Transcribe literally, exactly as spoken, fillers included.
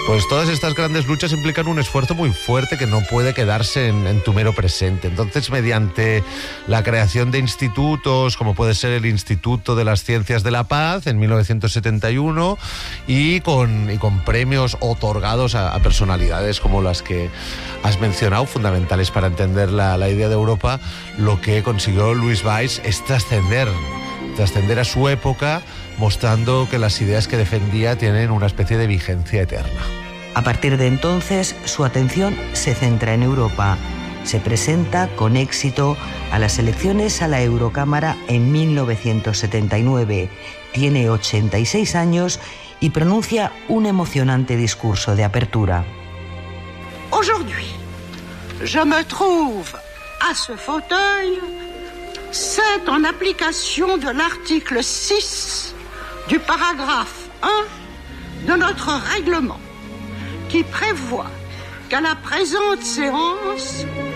Pues todas estas grandes luchas implican un esfuerzo muy fuerte que no puede quedarse en, en tu mero presente. Entonces, mediante la creación de institutos, como puede ser el Instituto de las Ciencias de la Paz en mil novecientos setenta y uno, y con, y con premios otorgados a, a personalidades como las que has mencionado, fundamentales para entender la, la idea de Europa, lo que consiguió Louis Weiss es trascender, trascender a su época, mostrando que las ideas que defendía tienen una especie de vigencia eterna. A partir de entonces, su atención se centra en Europa. Se presenta con éxito a las elecciones a la Eurocámara en mil novecientos setenta y nueve. Tiene ochenta y seis años y pronuncia un emocionante discurso de apertura. Aujourd'hui, je me trouve à ce fauteuil, c'est en application de l'article six du paragraphe un de notre règlement qui prévoit qu'à la présente séance,